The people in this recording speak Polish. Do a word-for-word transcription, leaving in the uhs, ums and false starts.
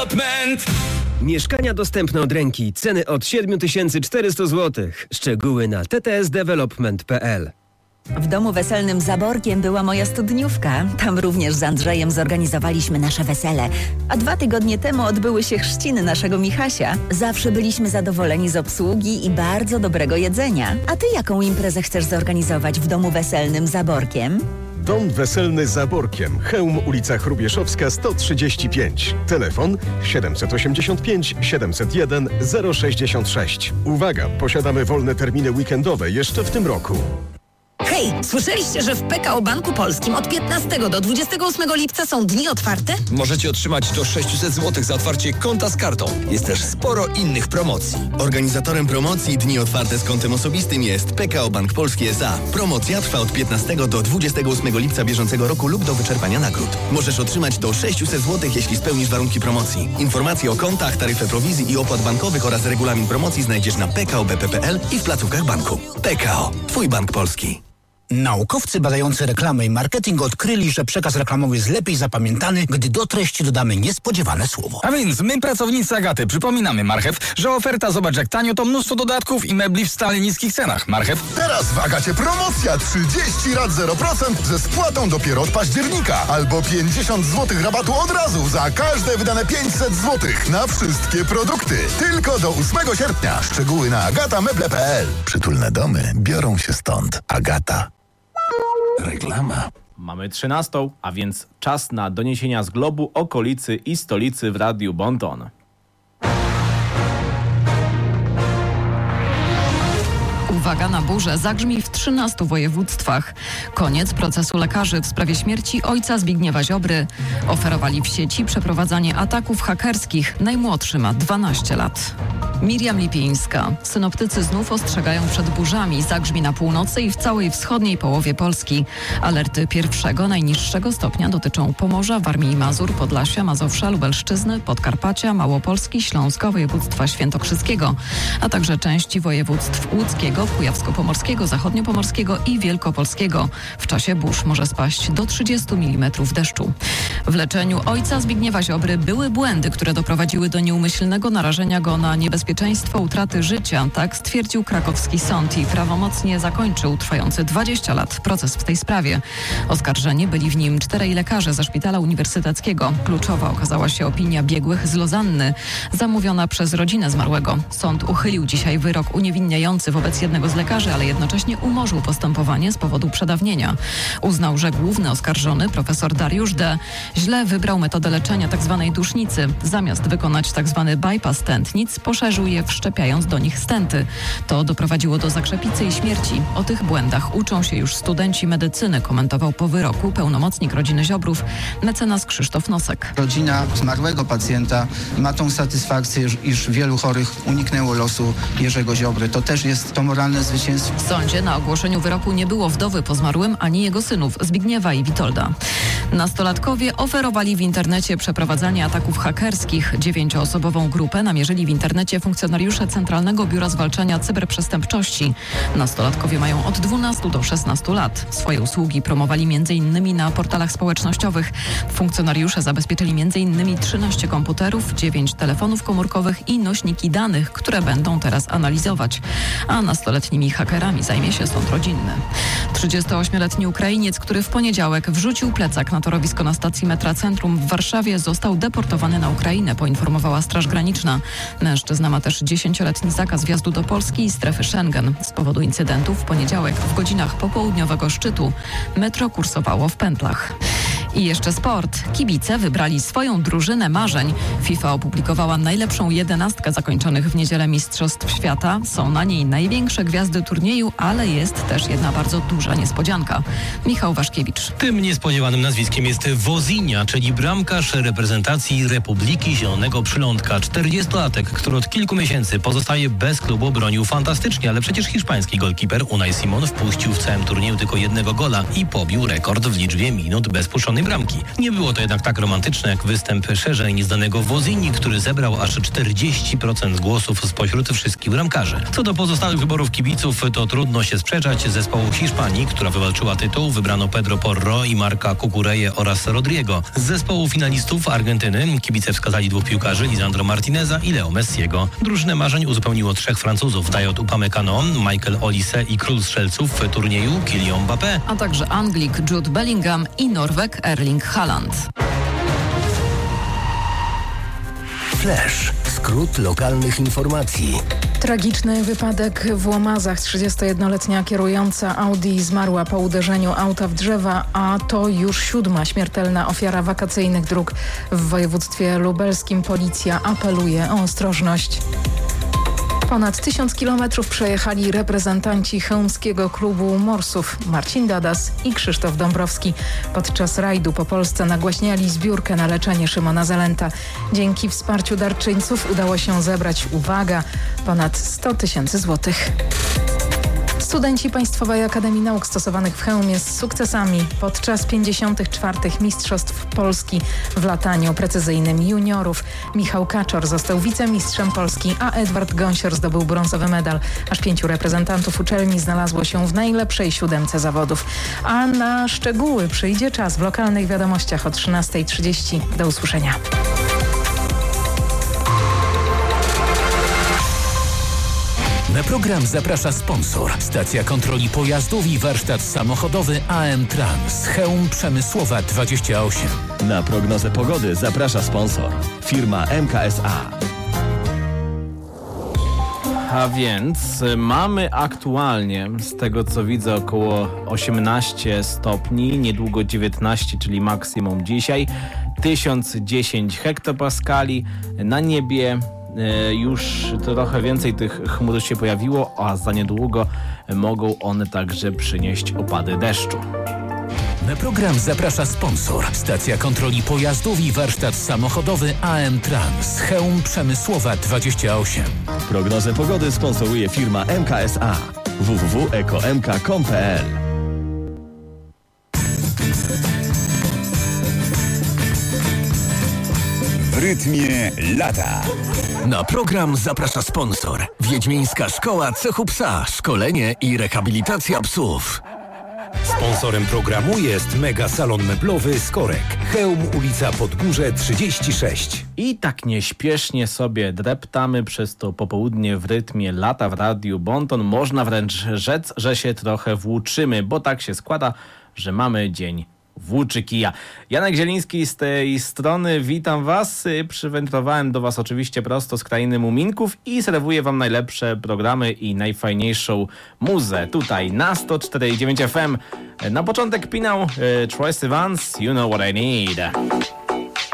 Development. Mieszkania dostępne od ręki. Ceny od siedem tysięcy czterysta złotych. Szczegóły na t t s development kropka p l. W domu weselnym Zaborkiem była moja studniówka. Tam również z Andrzejem zorganizowaliśmy nasze wesele. A dwa tygodnie temu odbyły się chrzciny naszego Michasia. Zawsze byliśmy zadowoleni z obsługi i bardzo dobrego jedzenia. A ty jaką imprezę chcesz zorganizować w domu weselnym Zaborkiem? Dom weselny Zaborkiem. Chełm, ulica Chrubieszowska sto trzydzieści pięć. Telefon siedem osiem pięć siedem zero jeden zero sześć sześć. Uwaga, posiadamy wolne terminy weekendowe jeszcze w tym roku. Hej, słyszeliście, że w P K O Banku Polskim od piętnastego do dwudziestego ósmego lipca są dni otwarte? Możecie otrzymać do sześćset złotych za otwarcie konta z kartą. Jest też sporo innych promocji. Organizatorem promocji Dni Otwarte z kontem osobistym jest P K O Bank Polski S A. Promocja trwa od piętnastego do dwudziestego ósmego lipca bieżącego roku lub do wyczerpania nagród. Możesz otrzymać do sześćset złotych, jeśli spełnisz warunki promocji. Informacje o kontach, taryfę prowizji i opłat bankowych oraz regulamin promocji znajdziesz na p k o b p kropka p l i w placówkach banku. P K O. Twój bank polski. Naukowcy badający reklamę i marketing odkryli, że przekaz reklamowy jest lepiej zapamiętany, gdy do treści dodamy niespodziewane słowo. A więc my, pracownicy Agaty, przypominamy, Marchew, że oferta zobacz jak tanio to mnóstwo dodatków i mebli w stale niskich cenach. Marchew. Teraz w Agacie promocja trzydzieści rat zero procent ze spłatą dopiero od października. Albo pięćdziesiąt złotych rabatu od razu za każde wydane pięćset złotych na wszystkie produkty. Tylko do ósmego sierpnia. Szczegóły na agata meble kropka p l. Przytulne domy biorą się stąd. Agata. Reklama. Mamy trzynastą, a więc czas na doniesienia z globu, okolicy i stolicy w Radiu Bonton. Uwaga na burzę, zagrzmi w trzynastu województwach. Koniec procesu lekarzy w sprawie śmierci ojca Zbigniewa Ziobry. Oferowali w sieci przeprowadzanie ataków hakerskich. Najmłodszy ma dwanaście lat. Miriam Lipińska. Synoptycy znów ostrzegają przed burzami. Zagrzmi na północy i w całej wschodniej połowie Polski. Alerty pierwszego, najniższego stopnia dotyczą Pomorza, Warmii i Mazur, Podlasia, Mazowsza, Lubelszczyzny, Podkarpacia, Małopolski, Śląska, województwa świętokrzyskiego, a także części województw łódzkiego, kujawsko-pomorskiego, zachodniopomorskiego i wielkopolskiego. W czasie burz może spaść do trzydziestu milimetrów deszczu. W leczeniu ojca Zbigniewa Ziobry były błędy, które doprowadziły do nieumyślnego narażenia go na niebezpieczeństwo utraty życia. Tak stwierdził krakowski sąd i prawomocnie zakończył trwający dwadzieścia lat proces w tej sprawie. Oskarżeni byli w nim czterej lekarze ze szpitala uniwersyteckiego. Kluczowa okazała się opinia biegłych z Lozanny, zamówiona przez rodzinę zmarłego. Sąd uchylił dzisiaj wyrok uniewinniający wobec jednego z lekarzy, ale jednocześnie umorzył postępowanie z powodu przedawnienia. Uznał, że główny oskarżony, profesor Dariusz D., źle wybrał metodę leczenia tzw. dusznicy. Zamiast wykonać tzw. bypass tętnic, poszerzył je, wszczepiając do nich stenty. To doprowadziło do zakrzepicy i śmierci. O tych błędach uczą się już studenci medycyny, komentował po wyroku pełnomocnik rodziny Ziobrów, mecenas Krzysztof Nosek. Rodzina zmarłego pacjenta ma tą satysfakcję, iż wielu chorych uniknęło losu Jerzego Ziobry. To też jest to moralne zwycięstwo. W sądzie na ogłoszeniu wyroku nie było wdowy po zmarłym ani jego synów Zbigniewa i Witolda. Nastolatkowie oferowali w internecie przeprowadzanie ataków hakerskich. Dziewięcioosobową grupę namierzyli w internecie funkcjonariusze Centralnego Biura Zwalczania Cyberprzestępczości. Nastolatkowie mają od dwunastu do szesnastu lat. Swoje usługi promowali m in innymi na portalach społecznościowych. Funkcjonariusze zabezpieczyli między innymi trzynaście komputerów, dziewięć telefonów komórkowych i nośniki danych, które będą teraz analizować. A nastoletnimi hakerami zajmie się sąd rodzinny. trzydziestoośmioletni Ukrainiec, który w poniedziałek wrzucił plecak na torowisko na stacji metra Centrum w Warszawie, został deportowany na Ukrainę, poinformowała Straż Graniczna. Mężczyzna ma też dziesięcioletni zakaz wjazdu do Polski i strefy Schengen. Z powodu incydentu w poniedziałek w godzinach popołudniowego szczytu metro kursowało w pętlach. I jeszcze sport. Kibice wybrali swoją drużynę marzeń. FIFA opublikowała najlepszą jedenastkę zakończonych w niedzielę Mistrzostw Świata. Są na niej największe gwiazdy turnieju, ale jest też jedna bardzo duża niespodzianka. Michał Waszkiewicz. Tym niespodziewanym nazwiskiem jest Wozinia, czyli bramkarz reprezentacji Republiki Zielonego Przylądka. czterdziestolatek, który od kilku miesięcy pozostaje bez klubu, bronił fantastycznie, ale przecież hiszpański golkiper Unai Simon wpuścił w całym turnieju tylko jednego gola i pobił rekord w liczbie minut bez puszczonej bramki. Nie było to jednak tak romantyczne jak występ szerzej nieznanego Wozini, który zebrał aż czterdzieści procent głosów spośród wszystkich bramkarzy. Co do pozostałych wyborów kibiców, to trudno się sprzeczać. Zespołu Hiszpanii, która wywalczyła tytuł, wybrano Pedro Porro i Marka Cucureję oraz Rodrigo. Z zespołu finalistów Argentyny kibice wskazali dwóch piłkarzy, Lisandro Martineza i Leo Messiego. Drużynę marzeń uzupełniło trzech Francuzów, Dayot Upamecano, Michael Olise i król strzelców turnieju Kylian Mbappé, a także Anglik Jude Bellingham i Norweg Erling Haaland. Flash. Skrót lokalnych informacji. Tragiczny wypadek w Łomazach. trzydziestojednoletnia kierująca Audi zmarła po uderzeniu auta w drzewa, a to już siódma śmiertelna ofiara wakacyjnych dróg w województwie lubelskim. Policja apeluje o ostrożność. Ponad tysiąc kilometrów przejechali reprezentanci chełmskiego klubu Morsów Marcin Dadas i Krzysztof Dąbrowski. Podczas rajdu po Polsce nagłaśniali zbiórkę na leczenie Szymona Zelenta. Dzięki wsparciu darczyńców udało się zebrać, uwaga, ponad sto tysięcy złotych. Studenci Państwowej Akademii Nauk Stosowanych w Chełmie z sukcesami podczas pięćdziesiątych czwartych Mistrzostw Polski w lataniu precyzyjnym juniorów. Michał Kaczor został wicemistrzem Polski, a Edward Gąsior zdobył brązowy medal. Aż pięciu reprezentantów uczelni znalazło się w najlepszej siódemce zawodów. A na szczegóły przyjdzie czas w lokalnych wiadomościach o trzynastej trzydzieści. Do usłyszenia. Na program zaprasza sponsor. Stacja kontroli pojazdów i warsztat samochodowy A M Trans. Chełm Przemysłowa dwadzieścia osiem. Na prognozę pogody zaprasza sponsor. Firma M K S A. A więc mamy aktualnie, z tego co widzę, około osiemnaście stopni, niedługo dziewiętnaście, czyli maksimum dzisiaj, tysiąc dziesięć hektopaskali, na niebie już trochę więcej tych chmur się pojawiło, a za niedługo mogą one także przynieść opady deszczu. Na program zaprasza sponsor. Stacja kontroli pojazdów i warsztat samochodowy A M Trans. Chełm Przemysłowa dwadzieścia osiem. Prognozę pogody sponsoruje firma M K S A. w w w kropka eko m k kropka com kropka p l. W rytmie lata. Na program zaprasza sponsor. Wiedźmińska Szkoła Cechu Psa. Szkolenie i rehabilitacja psów. Sponsorem programu jest Mega Salon Meblowy Skorek. Chełm, ulica Podgórze trzydzieści sześć. I tak nieśpiesznie sobie dreptamy przez to popołudnie w rytmie lata w Radiu Bonton. Można wręcz rzec, że się trochę włóczymy, bo tak się składa, że mamy dzień włóczy kija. Janek Zieliński z tej strony, witam Was. Przywędrowałem do Was oczywiście prosto z krainy Muminków i serwuję Wam najlepsze programy i najfajniejszą muzę tutaj na sto cztery i dziewięć F M. Na początek pinał Troye Sivan, You Know What I Need.